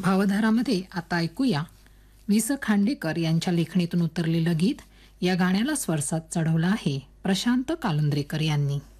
भावधारामध्ये आता ऐकूया वि स खांडेकर यांच्या लेखणीतून उतरलेलं गीत. या गाण्याला स्वरसाद चढवला आहे प्रशांत कालंद्रेकर यांनी.